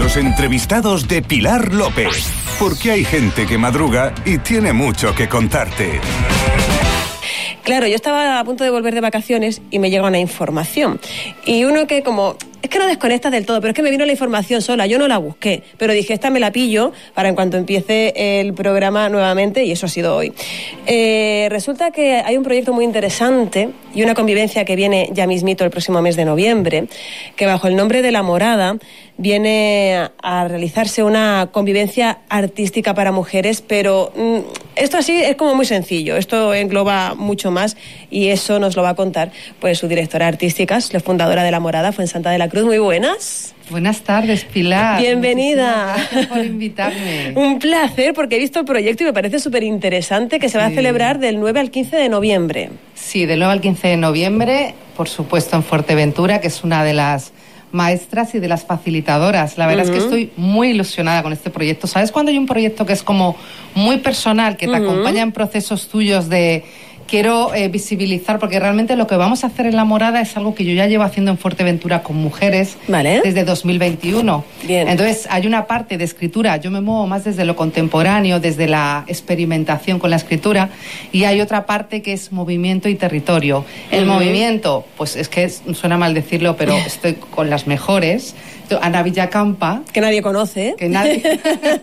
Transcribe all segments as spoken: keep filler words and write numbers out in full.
Los entrevistados de Pilar López. Porque hay gente que madruga y tiene mucho que contarte. Claro, yo estaba a punto de volver de vacaciones y me llega una información. Y uno que como... Es que no desconectas del todo, pero es que me vino la información sola, yo no la busqué, pero dije, esta me la pillo para en cuanto empiece el programa nuevamente, y eso ha sido hoy. Eh, resulta que hay un proyecto muy interesante y una convivencia que viene ya mismito el próximo mes de noviembre, que bajo el nombre de La Morada viene a realizarse una convivencia artística para mujeres, pero mmm, esto así es como muy sencillo, esto engloba mucho más y eso nos lo va a contar pues su directora artística, la fundadora de La Morada, Fuensanta de la Cruz. Muy buenas. Buenas tardes, Pilar. Bienvenida. Gracias por invitarme. Un placer, porque he visto el proyecto y me parece súper interesante, que se va sí. a celebrar del nueve al quince de noviembre. Sí, del nueve al quince de noviembre, por supuesto en Fuerteventura, que es una de las maestras y de las facilitadoras. La verdad uh-huh. es que estoy muy ilusionada con este proyecto. ¿Sabes cuando hay un proyecto que es como muy personal, que te uh-huh. acompaña en procesos tuyos de... Quiero eh, visibilizar, porque realmente lo que vamos a hacer en La Morada es algo que yo ya llevo haciendo en Fuerteventura con mujeres vale. desde dos mil veintiuno. Bien. Entonces, hay una parte de escritura, yo me muevo más desde lo contemporáneo, desde la experimentación con la escritura, y hay otra parte que es movimiento y territorio. El uh-huh. movimiento, pues es que es, suena mal decirlo, pero estoy con las mejores. Ana Villacampa, que nadie conoce, que nadie que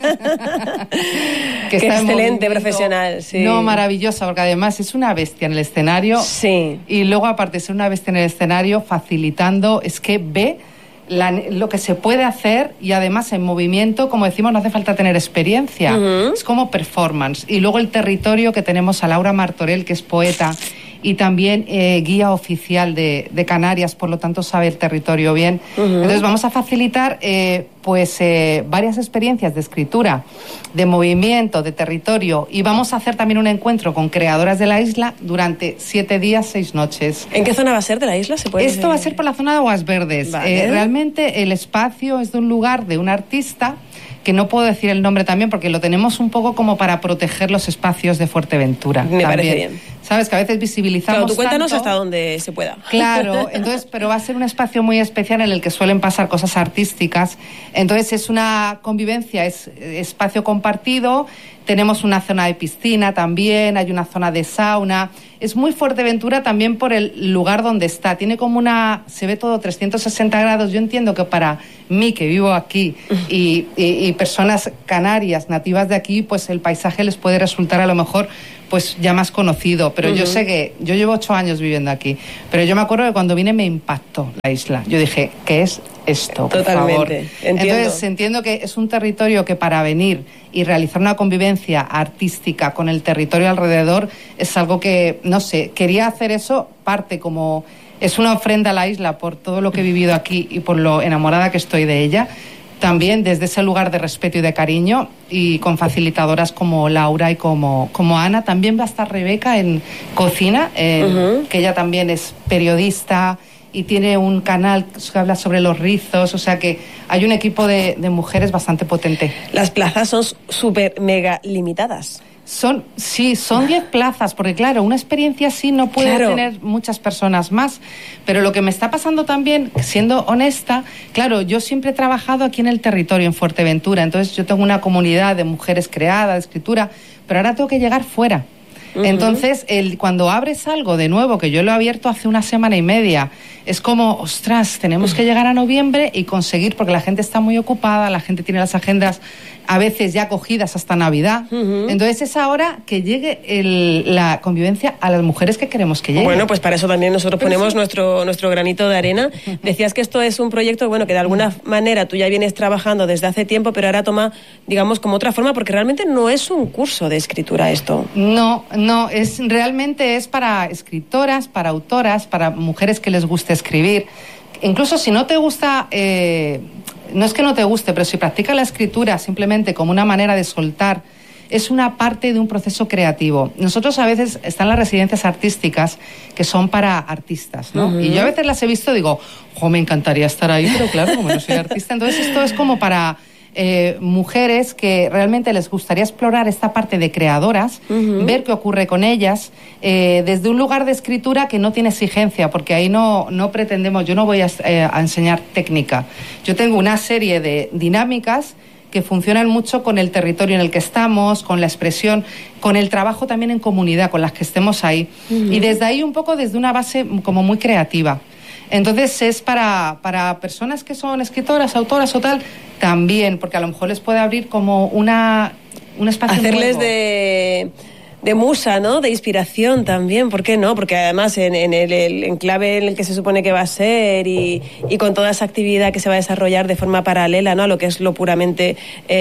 está excelente profesional, sí. No, maravillosa, porque además es una bestia en el escenario, sí. y luego aparte de ser una bestia en el escenario, facilitando, es que ve la, lo que se puede hacer, y además en movimiento, como decimos, no hace falta tener experiencia, uh-huh. es como performance. Y luego el territorio, que tenemos a Laura Martorell, que es poeta y también eh, guía oficial de, de Canarias, por lo tanto sabe el territorio bien. Uh-huh. Entonces vamos a facilitar eh, pues eh, varias experiencias de escritura, de movimiento, de territorio, y vamos a hacer también un encuentro con creadoras de la isla durante siete días, seis noches. ¿En qué zona va a ser de la isla? ¿Se puede Esto decir? va a ser por la zona de Aguas Verdes. Vale. Eh, realmente el espacio es de un lugar de un artista que no puedo decir el nombre también porque lo tenemos un poco como para proteger los espacios de Fuerteventura. Me también. parece bien. Sabes que a veces visibilizamos. Claro, tú cuéntanos tanto, hasta donde se pueda. Claro, entonces, pero va a ser un espacio muy especial en el que suelen pasar cosas artísticas. Entonces es una convivencia, es espacio compartido. Tenemos una zona de piscina también, hay una zona de sauna. Es muy Fuerteventura también por el lugar donde está. Tiene como una... Se ve todo trescientos sesenta grados. Yo entiendo que para mí, que vivo aquí, y, y, y personas canarias, nativas de aquí, pues el paisaje les puede resultar a lo mejor pues ya más conocido. Pero uh-huh. yo sé que... Yo llevo ocho años viviendo aquí. Pero yo me acuerdo que cuando vine me impactó la isla. Yo dije, ¿qué es esto, por Totalmente. favor? Entiendo. Entonces entiendo que es un territorio que para venir y realizar una convivencia artística con el territorio alrededor es algo que, no sé, quería hacer eso, parte como... Es una ofrenda a la isla por todo lo que he vivido aquí y por lo enamorada que estoy de ella. También desde ese lugar de respeto y de cariño, y con facilitadoras como Laura y como, como Ana. También va a estar Rebeca en cocina, eh, uh-huh. que ella también es periodista y tiene un canal que habla sobre los rizos, o sea que hay un equipo de, de mujeres bastante potente. Las plazas son súper mega limitadas. Son, sí, son diez plazas, porque claro, una experiencia así no puede claro. tener muchas personas más. Pero lo que me está pasando también, siendo honesta, claro, yo siempre he trabajado aquí en el territorio, en Fuerteventura, entonces yo tengo una comunidad de mujeres creadas, de escritura, pero ahora tengo que llegar fuera. Uh-huh. Entonces, el, cuando abres algo de nuevo, que yo lo he abierto hace una semana y media, es como, ostras, tenemos que llegar a noviembre y conseguir, porque la gente está muy ocupada, la gente tiene las agendas a veces ya cogidas hasta Navidad. Uh-huh. Entonces es ahora que llegue el, la convivencia a las mujeres que queremos que llegue. Bueno, pues para eso también nosotros Pero ponemos sí. nuestro, nuestro granito de arena. Decías que esto es un proyecto, bueno, que de alguna manera tú ya vienes trabajando desde hace tiempo, pero ahora toma, digamos, como otra forma, porque realmente no es un curso de escritura esto. No, no, es realmente es para escritoras, para autoras, para mujeres que les guste escribir. Incluso si no te gusta... Eh, no es que no te guste, pero si practicas la escritura simplemente como una manera de soltar, es una parte de un proceso creativo. Nosotros a veces están las residencias artísticas que son para artistas, ¿no? Uh-huh. Y yo a veces las he visto y digo, jo, me encantaría estar ahí, pero claro, como no soy artista, entonces esto es como para eh, mujeres que realmente les gustaría explorar esta parte de creadoras, uh-huh. ver qué ocurre con ellas, eh, desde un lugar de escritura que no tiene exigencia, porque ahí no, no pretendemos, yo no voy a, eh, a enseñar técnica. Yo tengo una serie de dinámicas que funcionan mucho con el territorio en el que estamos, con la expresión, con el trabajo también en comunidad, con las que estemos ahí. Uh-huh. Y desde ahí un poco desde una base como muy creativa. Entonces es para, para personas que son escritoras, autoras o tal, también, porque a lo mejor les puede abrir como una, un espacio hacerles nuevo. de... de musa, ¿no? De inspiración también, ¿por qué no? Porque además en, en el, el enclave en el que se supone que va a ser y, y con toda esa actividad que se va a desarrollar de forma paralela, ¿no? A lo que es lo puramente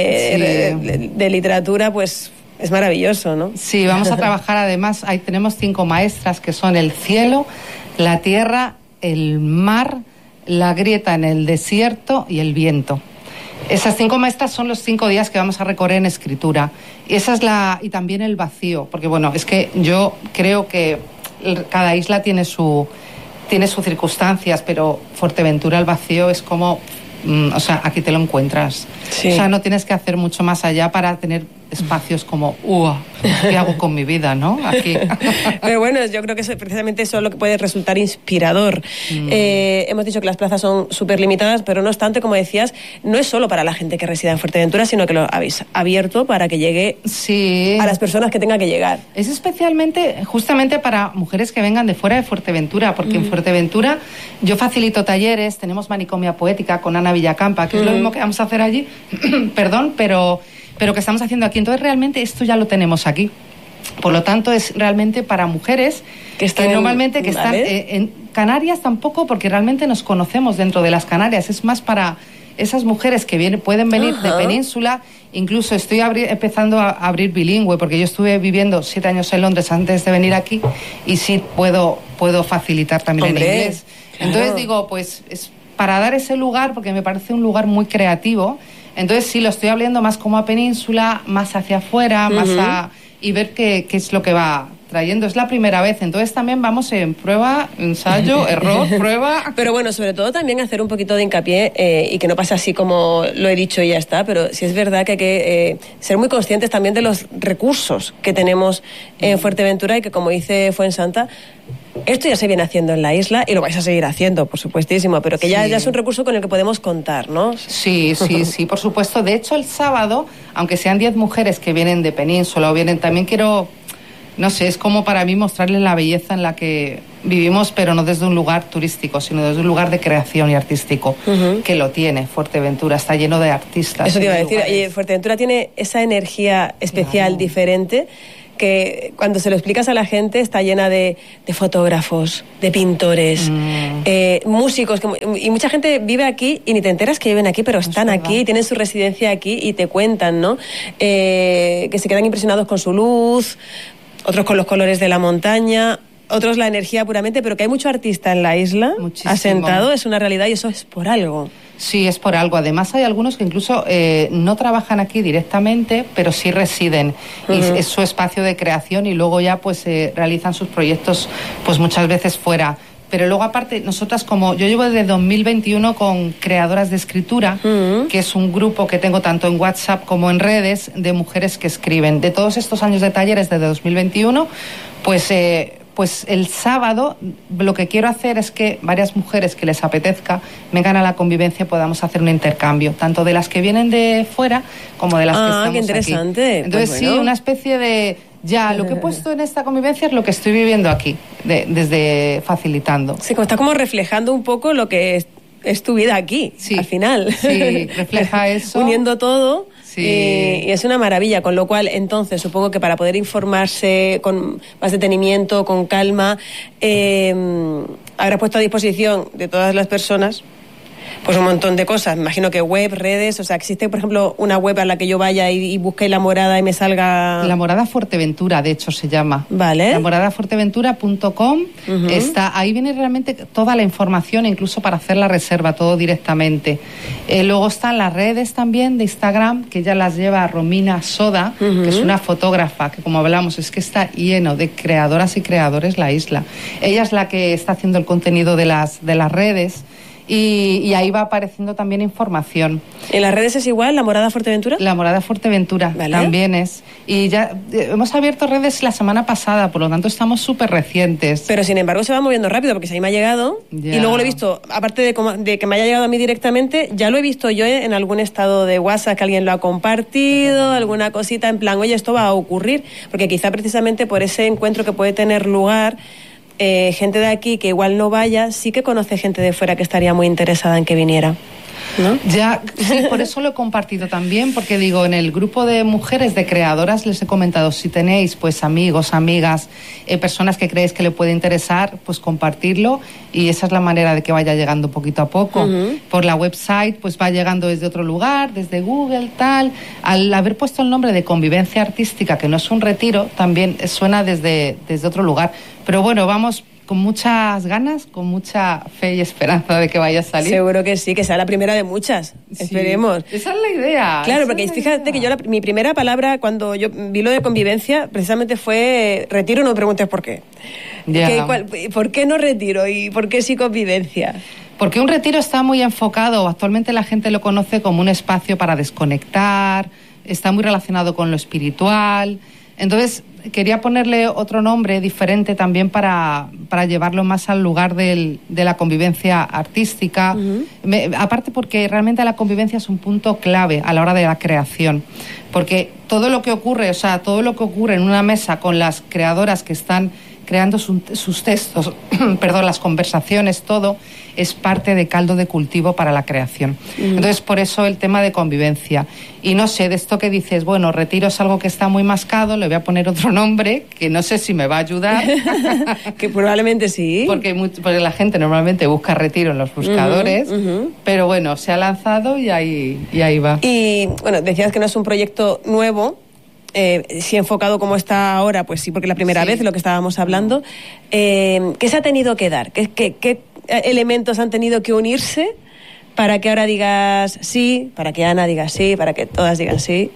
eh, sí. de, de literatura, pues es maravilloso, ¿no? Sí, vamos a trabajar además, ahí tenemos cinco maestras que son el cielo, la tierra, el mar, la grieta en el desierto y el viento. Esas cinco maestras son los cinco días que vamos a recorrer en escritura. Y esa es la y también el vacío, porque bueno, es que yo creo que cada isla tiene su tiene sus circunstancias, pero Fuerteventura el vacío es como, mm, o sea, aquí te lo encuentras. Sí. O sea, no tienes que hacer mucho más allá para tener espacios como, uh, ¿qué hago con mi vida, no? Aquí. Pero bueno, yo creo que eso, precisamente eso es lo que puede resultar inspirador. Mm. Eh, hemos dicho que las plazas son súper limitadas, pero no obstante, como decías, no es solo para la gente que resida en Fuerteventura, sino que lo habéis abierto para que llegue sí. a las personas que tengan que llegar. Es especialmente, justamente para mujeres que vengan de fuera de Fuerteventura, porque mm. en Fuerteventura yo facilito talleres, tenemos manicomia poética con Ana Villacampa, que mm. es lo mismo que vamos a hacer allí, perdón, pero... pero que estamos haciendo aquí. Entonces, realmente esto ya lo tenemos aquí. Por lo tanto, es realmente para mujeres que, están que normalmente que están eh, en Canarias tampoco, porque realmente nos conocemos dentro de las Canarias. Es más para esas mujeres que vienen, pueden venir Ajá. de península. Incluso estoy abri- empezando a abrir bilingüe, porque yo estuve viviendo siete años en Londres antes de venir aquí y sí puedo, puedo facilitar también Hombre, en inglés. Claro. Entonces digo, pues es para dar ese lugar, porque me parece un lugar muy creativo. Entonces sí, lo estoy hablando más como a península, más hacia afuera, uh-huh. más a... y ver qué, qué es lo que va trayendo. Es la primera vez, entonces también vamos en prueba, ensayo, error, prueba. Pero bueno, sobre todo también hacer un poquito de hincapié eh, y que no pase así como lo he dicho y ya está, pero sí es verdad que hay que eh, ser muy conscientes también de los recursos que tenemos en Fuerteventura y que, como dice Fuensanta, esto ya se viene haciendo en la isla y lo vais a seguir haciendo, por supuestísimo, pero que ya, sí. ya es un recurso con el que podemos contar, ¿no? Sí, sí, sí, por supuesto. De hecho, el sábado, aunque sean diez mujeres que vienen de península o vienen, también quiero, no sé, es como para mí mostrarles la belleza en la que vivimos, pero no desde un lugar turístico, sino desde un lugar de creación y artístico, uh-huh. que lo tiene Fuerteventura, está lleno de artistas. Eso te iba a decir, y Fuerteventura tiene esa energía especial, claro. diferente, que cuando se lo explicas a la gente está llena de, de fotógrafos, de pintores, mm. eh, músicos, que, y mucha gente vive aquí y ni te enteras que viven aquí, pero están aquí, tienen su residencia aquí y te cuentan, ¿no? Eh, que se quedan impresionados con su luz, otros con los colores de la montaña, otros la energía puramente, pero que hay mucho artista en la isla, Muchísimo. asentado, es una realidad y eso es por algo. Sí, es por algo. Además hay algunos que incluso eh, no trabajan aquí directamente, pero sí residen. Uh-huh. Y es su espacio de creación y luego ya pues eh, realizan sus proyectos pues muchas veces fuera. Pero luego aparte, nosotras como... Yo llevo desde dos mil veintiuno con Creadoras de Escritura, uh-huh. que es un grupo que tengo tanto en WhatsApp como en redes de mujeres que escriben. De todos estos años de talleres desde dos mil veintiuno, pues... Eh, Pues el sábado lo que quiero hacer es que varias mujeres que les apetezca vengan a la convivencia y podamos hacer un intercambio, tanto de las que vienen de fuera como de las ah, que estamos qué interesante. aquí. Entonces pues bueno. sí, una especie de... Ya, lo que he puesto en esta convivencia es lo que estoy viviendo aquí, de, desde facilitando. Sí, está como reflejando un poco lo que es, es tu vida aquí, sí. al final. Sí, refleja eso. Uniendo todo. Sí. Y, y es una maravilla, con lo cual, entonces, supongo que para poder informarse con más detenimiento, con calma, eh, habrá puesto a disposición de todas las personas pues un montón de cosas. Me imagino que web, redes, o sea, existe, por ejemplo, una web a la que yo vaya y, y busque La Morada y me salga... La Morada Fuerteventura, de hecho, se llama. Vale. la morada fuerteventura punto com. Uh-huh. Está, ahí viene realmente toda la información, incluso para hacer la reserva, todo directamente. Eh, luego están las redes también de Instagram, que ya las lleva Romina Soda, uh-huh. que es una fotógrafa, que como hablamos, es que está lleno de creadoras y creadores la isla. Ella es la que está haciendo el contenido de las, de las redes. Y, y ahí va apareciendo también información. ¿En las redes es igual, La Morada Fuerteventura? La Morada Fuerteventura, vale. También es. Y ya eh, hemos abierto redes la semana pasada, por lo tanto estamos súper recientes. Pero sin embargo se va moviendo rápido, porque si ahí me ha llegado, ya. Y luego lo he visto, aparte de, como, de que me haya llegado a mí directamente, ya lo he visto yo en algún estado de WhatsApp que alguien lo ha compartido, alguna cosita en plan, oye, esto va a ocurrir, porque quizá precisamente por ese encuentro que puede tener lugar, Eh, gente de aquí que igual no vaya, sí que conoce gente de fuera que estaría muy interesada en que viniera, ¿no? Ya, sí, por eso lo he compartido también, porque digo, en el grupo de mujeres, de creadoras, les he comentado, si tenéis pues amigos, amigas, eh, personas que creéis que le puede interesar, pues compartirlo, y esa es la manera de que vaya llegando poquito a poco. Uh-huh. Por la website pues va llegando desde otro lugar, desde Google, tal. Al haber puesto el nombre de Convivencia Artística, que no es un retiro, también suena desde, desde otro lugar. Pero bueno, vamos con muchas ganas, con mucha fe y esperanza de que vaya a salir. Seguro que sí, que sea la primera de muchas. Sí, esperemos. Esa es la idea. Claro, porque fíjate que yo la, mi primera palabra cuando yo vi lo de convivencia precisamente fue retiro, no me preguntes por qué. Yeah. ¿Qué, cuál, ¿Por qué no retiro y por qué sí convivencia? Porque un retiro está muy enfocado, actualmente la gente lo conoce como un espacio para desconectar, está muy relacionado con lo espiritual. Entonces quería ponerle otro nombre diferente también para, para llevarlo más al lugar del, de la convivencia artística. Uh-huh. Me, aparte porque realmente la convivencia es un punto clave a la hora de la creación, porque todo lo que ocurre, o sea, todo lo que ocurre en una mesa con las creadoras que están creando su, sus textos, perdón, las conversaciones, todo es parte de caldo de cultivo para la creación. Uh-huh. Entonces, por eso el tema de convivencia. Y no sé, de esto que dices, bueno, retiro es algo que está muy mascado, le voy a poner otro nombre, que no sé si me va a ayudar. Que probablemente sí. Porque, muy, porque la gente normalmente busca retiro en los buscadores, uh-huh, uh-huh. Pero bueno, se ha lanzado y ahí, y ahí va. Y, bueno, decías que no es un proyecto nuevo. Eh, si enfocado como está ahora, pues sí, porque la primera sí. vez, lo que estábamos hablando, eh, ¿qué se ha tenido que dar? ¿Qué, qué, qué elementos han tenido que unirse para que ahora digas sí, para que Ana diga sí, para que todas digan sí?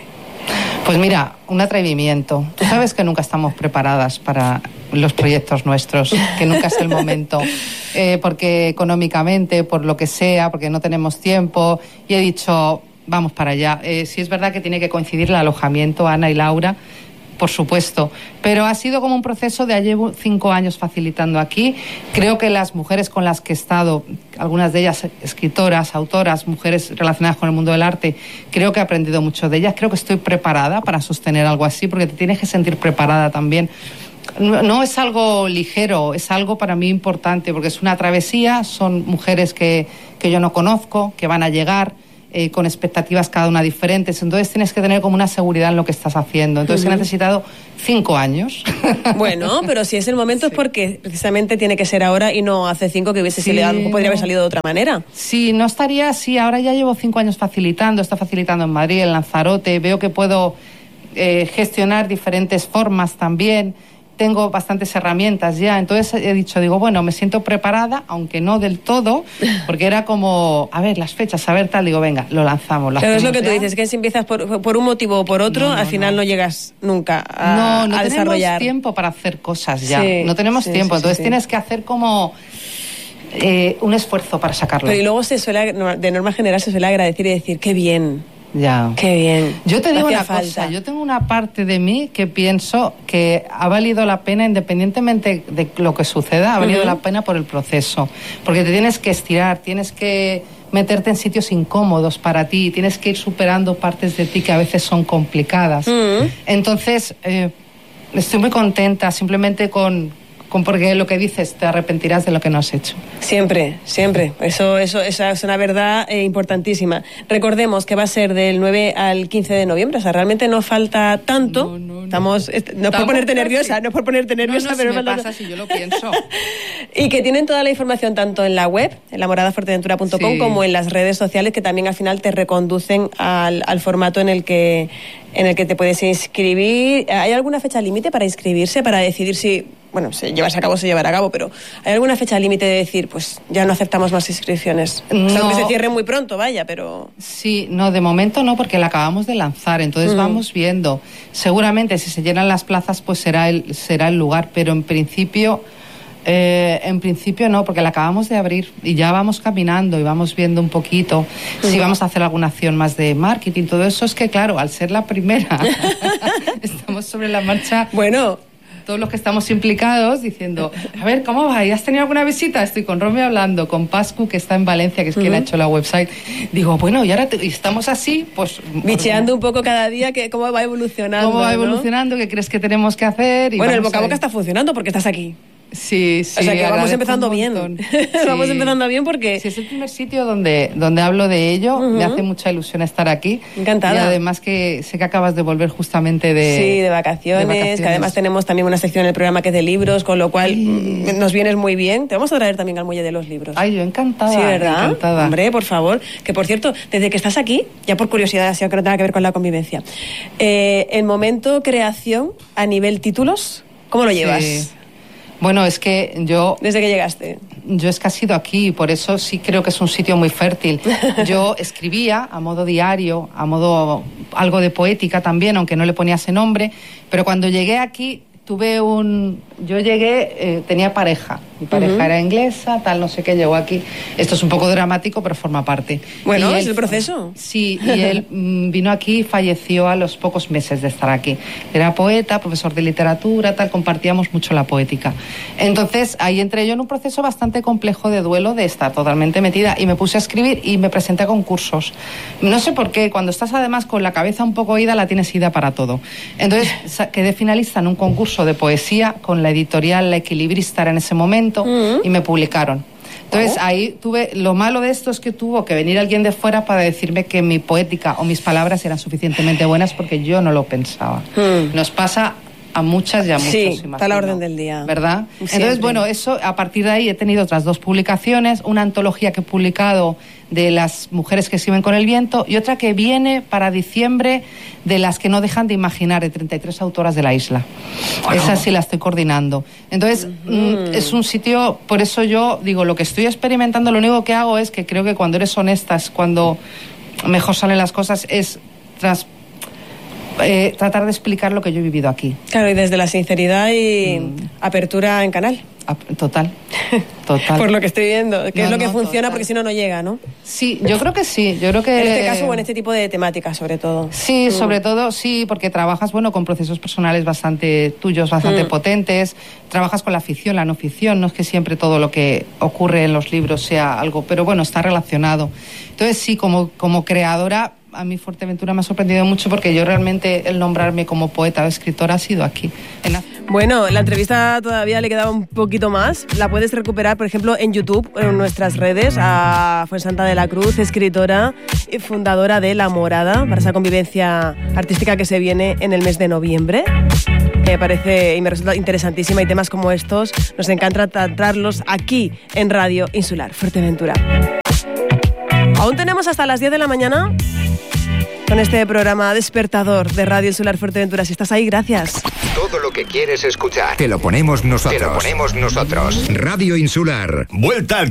Pues mira, un atrevimiento. Tú sabes que nunca estamos preparadas para los proyectos nuestros, que nunca es el momento, eh, porque económicamente, por lo que sea, porque no tenemos tiempo, y he dicho, vamos para allá. Eh, sí es verdad que tiene que coincidir el alojamiento, Ana y Laura, por supuesto, pero ha sido como un proceso de llevo cinco años facilitando aquí. Creo que las mujeres con las que he estado, algunas de ellas escritoras, autoras, mujeres relacionadas con el mundo del arte, creo que he aprendido mucho de ellas. Creo que estoy preparada para sostener algo así, porque te tienes que sentir preparada también. No, no es algo ligero, es algo para mí importante, porque es una travesía, son mujeres que, que yo no conozco, que van a llegar, Eh, con expectativas cada una diferentes, entonces tienes que tener como una seguridad en lo que estás haciendo. Entonces uh-huh. he necesitado cinco años. Bueno, pero si es el momento sí. es porque precisamente tiene que ser ahora y no hace cinco que hubiese sí, sido, a lo mejor podría haber salido de otra manera. Sí, no estaría así. Ahora ya llevo cinco años facilitando, está facilitando en Madrid, en Lanzarote, veo que puedo eh, gestionar diferentes formas también. Tengo bastantes herramientas ya, entonces he dicho, digo, bueno, me siento preparada, aunque no del todo, porque era como, a ver, las fechas, a ver tal, digo, venga, lo lanzamos. Lo Pero es lo que ya. Tú dices, que si empiezas por, por un motivo o por otro, no, no, al final no, no llegas nunca a, no, no a desarrollar. No tenemos tiempo para hacer cosas ya, sí, no tenemos sí, tiempo, sí, entonces sí, tienes sí. que hacer como eh, un esfuerzo para sacarlo. Pero y luego se suele, de norma general se suele agradecer y decir, qué bien. Ya. Qué bien. Yo te digo una falta. cosa, yo tengo una parte de mí que pienso que ha valido la pena, independientemente de lo que suceda, ha valido uh-huh. la pena por el proceso. Porque te tienes que estirar, tienes que meterte en sitios incómodos para ti, tienes que ir superando partes de ti que a veces son complicadas. Uh-huh. Entonces, eh, estoy muy contenta simplemente con... Con porque lo que dices, te arrepentirás de lo que no has hecho. Siempre, siempre. Eso, eso, esa es una verdad eh, importantísima. Recordemos que va a ser del nueve al quince de noviembre, o sea, realmente no falta tanto. No, no, no. Estamos, est- no es por ponerte nerviosa, no es por ponerte nerviosa, no, no, pero si me falta... pasa si yo lo pienso. Y que tienen toda la información tanto en la web, en la morada fuerteventura punto com, sí. como en las redes sociales, que también al final te reconducen al, al formato en el que en el que te puedes inscribir. ¿Hay alguna fecha límite para inscribirse, para decidir si, bueno, se llevarse a cabo, se llevará a cabo, pero ¿hay alguna fecha límite de decir, pues ya no aceptamos más inscripciones? No. O sea, que se cierre muy pronto, vaya, pero... Sí, no, de momento no, porque la acabamos de lanzar, entonces mm. vamos viendo. Seguramente si se llenan las plazas, pues será el, será el lugar, pero en principio Eh, en principio no, porque la acabamos de abrir y ya vamos caminando y vamos viendo un poquito uh-huh. si vamos a hacer alguna acción más de marketing, todo eso. Es que claro, al ser la primera estamos sobre la marcha. Bueno, todos los que estamos implicados diciendo, a ver, ¿cómo va? ¿Y has tenido alguna visita? Estoy con Romy hablando, con Pascu, que está en Valencia, que es uh-huh. quien ha hecho la website. Digo, bueno, y ahora te, y estamos así, pues... bicheando un poco cada día que cómo va evolucionando. ¿Cómo va evolucionando? ¿no? ¿Qué crees que tenemos que hacer? Y bueno, el boca a boca está funcionando porque estás aquí. Sí, sí. O sea que vamos empezando bien. Sí. Vamos empezando bien porque... Sí, es el primer sitio donde, donde hablo de ello. Uh-huh. Me hace mucha ilusión estar aquí. Encantada. Y además que sé que acabas de volver justamente de... Sí, de vacaciones, de vacaciones. Que además tenemos también una sección en el programa que es de libros, con lo cual sí. nos vienes muy bien. Te vamos a traer también al Muelle de los Libros. Ay, yo encantada. Sí, ¿verdad? Encantada. Hombre, por favor. Que por cierto, desde que estás aquí, ya por curiosidad, así aunque no tenga que ver con la convivencia, eh, el momento creación a nivel títulos, ¿cómo lo llevas? Sí. Bueno, es que yo... Desde que llegaste. Yo es que he sido aquí, por eso sí creo que es un sitio muy fértil. Yo escribía a modo diario, a modo algo de poética también, aunque no le ponía ese nombre, pero cuando llegué aquí tuve un... Yo llegué, eh, tenía pareja. Mi pareja uh-huh. era inglesa, tal, no sé qué, llegó aquí. Esto es un poco dramático, pero forma parte. Bueno, y es él, el proceso. Sí, y él mm, vino aquí y falleció a los pocos meses de estar aquí. Era poeta, profesor de literatura, tal, compartíamos mucho la poética. Entonces, ahí entré yo en un proceso bastante complejo de duelo, de estar totalmente metida, y me puse a escribir y me presenté a concursos. No sé por qué, cuando estás además con la cabeza un poco ida, la tienes ida para todo. Entonces, quedé finalista en un concurso de poesía con la editorial La Equilibrista en ese momento uh-huh. y me publicaron. Entonces oh. ahí tuve, lo malo de esto es que tuvo que venir alguien de fuera para decirme que mi poética o mis palabras eran suficientemente buenas porque yo no lo pensaba. Uh-huh. Nos pasa a muchas y a muchos. Sí, está a la orden del día. ¿Verdad? Siempre. Entonces, bueno, eso, a partir de ahí he tenido otras dos publicaciones, una antología que he publicado de las mujeres que escriben con el viento y otra que viene para diciembre de las que no dejan de imaginar, de treinta y tres autoras de la isla. Bueno. Esa sí la estoy coordinando. Entonces, uh-huh. es un sitio, por eso yo digo, lo que estoy experimentando, lo único que hago es que creo que cuando eres honesta es cuando mejor salen las cosas, es tras Eh, tratar de explicar lo que yo he vivido aquí. Claro, y desde la sinceridad y mm. apertura en canal. Total, total. Por lo que estoy viendo, que no, es lo que no, funciona, total. porque si no, no llega, ¿no? Sí, yo creo que sí, yo creo que... En este caso o en este tipo de temáticas, sobre todo. Sí, mm. sobre todo, sí, porque trabajas, bueno, con procesos personales bastante tuyos, bastante mm. potentes, trabajas con la ficción, la no ficción, no es que siempre todo lo que ocurre en los libros sea algo, pero bueno, está relacionado. Entonces sí, como, como creadora... A mí Fuerteventura me ha sorprendido mucho porque yo realmente el nombrarme como poeta o escritora ha sido aquí. En la... Bueno, la entrevista todavía le quedaba un poquito más. La puedes recuperar, por ejemplo, en YouTube, en nuestras redes, a Fuensanta de la Cruz, escritora y fundadora de La Morada, para esa convivencia artística que se viene en el mes de noviembre. Que me parece y me resulta interesantísima, y temas como estos nos encanta tratarlos aquí en Radio Insular Fuerteventura. Aún tenemos hasta las diez de la mañana con este programa despertador de Radio Insular Fuerteventura. Si estás ahí, gracias. Todo lo que quieres escuchar. Te lo ponemos nosotros. Te lo ponemos nosotros. Radio Insular. Vuelta al